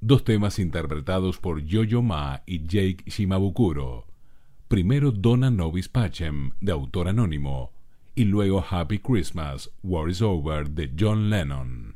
dos temas interpretados por Yo-Yo Ma y Jake Shimabukuro. Primero Dona Nobis Pacem, de autor anónimo, y luego Happy Christmas, War is Over, de John Lennon.